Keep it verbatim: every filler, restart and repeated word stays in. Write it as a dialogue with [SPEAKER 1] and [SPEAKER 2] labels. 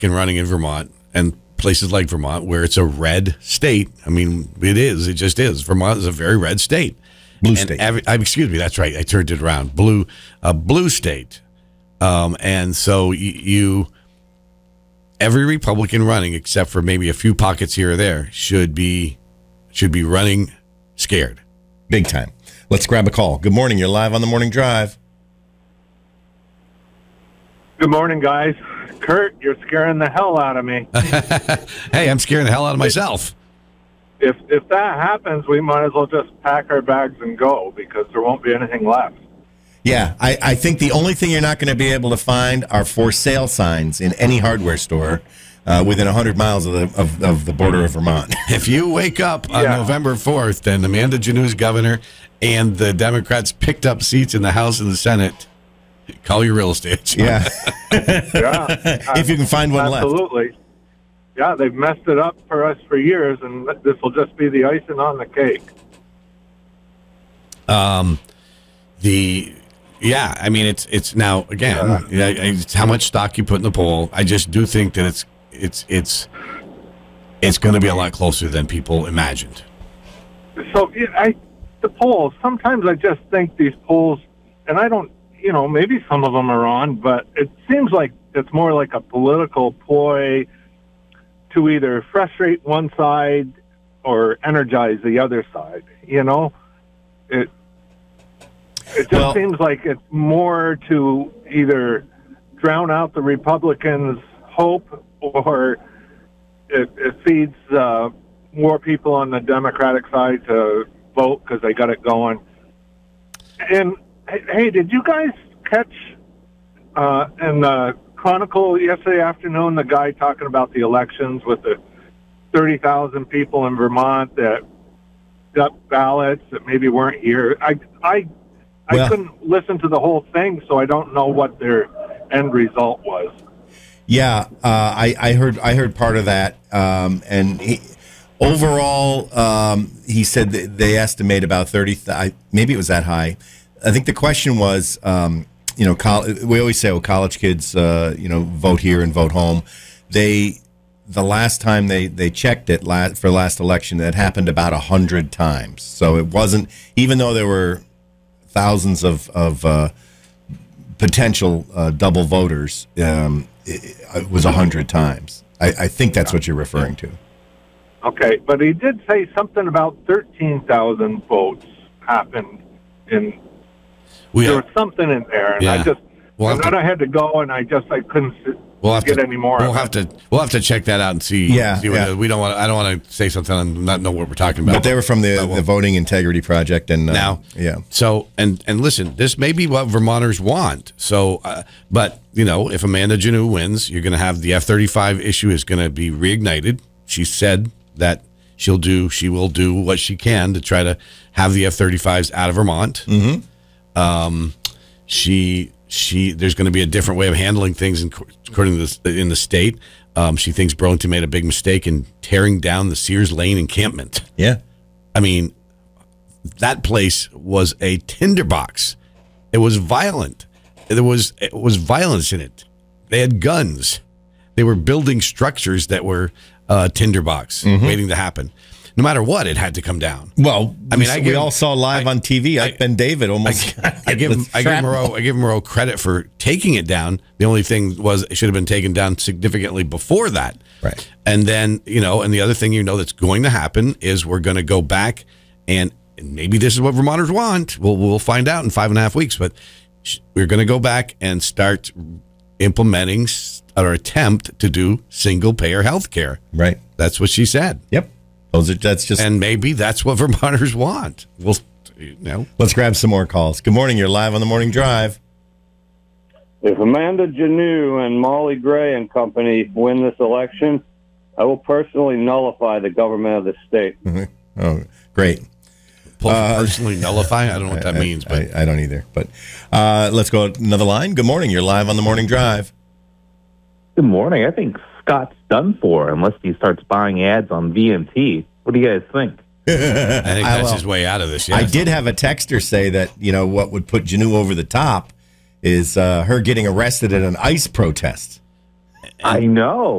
[SPEAKER 1] Republican running in Vermont and places like Vermont where it's a red state. I mean, it is. It just is. Vermont is a very red state.
[SPEAKER 2] Blue
[SPEAKER 1] and
[SPEAKER 2] state.
[SPEAKER 1] Every, uh, excuse me. That's right. I turned it around. Blue, a blue state. Um, and so you, you, every Republican running, except for maybe a few pockets here or there, should be should be running scared.
[SPEAKER 2] Big time. Let's grab a call. Good morning. You're live on the Morning Drive.
[SPEAKER 3] Good morning, guys. Kurt, you're scaring the hell out of me.
[SPEAKER 1] Hey, I'm scaring the hell out of myself.
[SPEAKER 3] If if that happens, we might as well just pack our bags and go because there won't be anything left.
[SPEAKER 2] Yeah, I, I think the only thing you're not going to be able to find are for sale signs in any hardware store uh, within one hundred miles of the of, of the border of Vermont.
[SPEAKER 1] If you wake up on
[SPEAKER 3] Yeah.
[SPEAKER 1] November fourth and Amanda Janew's governor and the Democrats picked up seats in the House and the Senate, call your real estate.
[SPEAKER 2] Yeah.
[SPEAKER 3] Yeah,
[SPEAKER 2] If you can find one left.
[SPEAKER 3] absolutely. Yeah, they've messed it up for us for years, and this will just be the icing on the cake.
[SPEAKER 1] Um, the yeah, I mean it's it's now again, yeah, it's how much stock you put in the poll. I just do think that it's it's it's it's going to be a lot closer than people imagined.
[SPEAKER 3] So yeah, I, the polls, sometimes I just think these polls, and I don't, you know, maybe some of them are on, but it seems like it's more like a political ploy to either frustrate one side or energize the other side. You know, it it just
[SPEAKER 2] Well-
[SPEAKER 3] seems like it's more to either drown out the Republicans' hope, or it, it feeds uh, more people on the Democratic side to vote because they got it going. And hey, hey, did you guys catch uh, in the Chronicle yesterday afternoon the guy talking about the elections with the thirty thousand people in Vermont that got ballots that maybe weren't here? I I I
[SPEAKER 2] Well-
[SPEAKER 3] couldn't listen to the whole thing, so I don't know what their end result was.
[SPEAKER 2] Yeah, uh, I, I heard I heard part of that, um, and he, overall, um, he said that they estimate about thirty. Th- maybe it was that high. I think the question was, um, you know, col- we always say, "Oh, college kids, uh, you know, vote here and vote home." They the last time they, they checked it last, for last election, it happened about a hundred times. So it wasn't, even though there were thousands of of uh, potential uh, double voters. Um, It, it was a hundred times. I, I think that's what you're referring to.
[SPEAKER 3] Okay, but he did say something about thirteen thousand votes happened in.
[SPEAKER 1] We
[SPEAKER 3] There was something in there, and
[SPEAKER 1] Yeah.
[SPEAKER 3] I just,
[SPEAKER 1] We'll
[SPEAKER 3] and
[SPEAKER 1] have
[SPEAKER 3] then
[SPEAKER 1] to-
[SPEAKER 3] I had to go, and I just I couldn't sit,
[SPEAKER 1] We'll have
[SPEAKER 3] get
[SPEAKER 1] to,
[SPEAKER 3] any more.
[SPEAKER 1] We'll
[SPEAKER 3] of
[SPEAKER 1] have
[SPEAKER 3] it.
[SPEAKER 1] to. We'll have to check that out and see.
[SPEAKER 2] Yeah,
[SPEAKER 1] see what
[SPEAKER 2] yeah.
[SPEAKER 1] it is. We don't want. I don't want to say something and not know what we're talking about.
[SPEAKER 2] But they were from the,
[SPEAKER 1] But we'll-
[SPEAKER 2] the Voting Integrity Project, and uh,
[SPEAKER 1] now,
[SPEAKER 2] yeah.
[SPEAKER 1] So and and listen, this may be what Vermonters want. So, uh, but you know, if Amanda Janeau wins, you're going to have the F thirty-five issue is going to be reignited. She said that she'll do. She will do what she can to try to have the F thirty-fives out of Vermont.
[SPEAKER 2] Mm-hmm.
[SPEAKER 1] Um, she. She there's going to be a different way of handling things in, according to the, in the state. Um, she thinks Burlington made a big mistake in tearing down the Sears Lane encampment.
[SPEAKER 2] Yeah.
[SPEAKER 1] I mean, that place was a tinderbox. It was violent. There was it was violence in it. They had guns. They were building structures that were uh, tinderbox,
[SPEAKER 2] Mm-hmm.
[SPEAKER 1] waiting to happen. No matter what, it had to come down.
[SPEAKER 2] Well,
[SPEAKER 1] I mean, I
[SPEAKER 2] we
[SPEAKER 1] give-
[SPEAKER 2] all saw live
[SPEAKER 1] I-
[SPEAKER 2] on T V. Ike Ben David almost.
[SPEAKER 1] I give him, I give Moreau, I give Moreau credit for taking it down. The only thing was it should have been taken down significantly before that.
[SPEAKER 2] Right.
[SPEAKER 1] And then, you know, and the other thing you know that's going to happen is we're going to go back and maybe this is what Vermonters want. We'll we'll find out in five and a half weeks. But sh- we're going to go back and start implementing s- or attempt to do single payer health care.
[SPEAKER 2] Right.
[SPEAKER 1] That's what she said.
[SPEAKER 2] Yep. Those are that's just.
[SPEAKER 1] And maybe that's what Vermonters want. We'll, you know.
[SPEAKER 2] Let's grab some more calls. Good morning. You're live on the Morning Drive.
[SPEAKER 4] If Amanda Janeau and Molly Gray and company win this election, I will personally nullify the government of the state.
[SPEAKER 2] Oh, great.
[SPEAKER 1] Personally nullify. I don't know what that
[SPEAKER 2] I-
[SPEAKER 1] means, but
[SPEAKER 2] I, I don't either. But uh, let's go another line. Good morning. You're live on the Morning Drive.
[SPEAKER 5] Good morning. I think Scott's done for unless he starts buying ads on V M T. What do you guys think?
[SPEAKER 1] I think
[SPEAKER 2] I
[SPEAKER 1] that's
[SPEAKER 2] will.
[SPEAKER 1] his way out of this. Yeah.
[SPEAKER 2] I did have a texter say that, you know, what would put Janeau over the top is uh, her getting arrested at an ICE protest.
[SPEAKER 5] I know.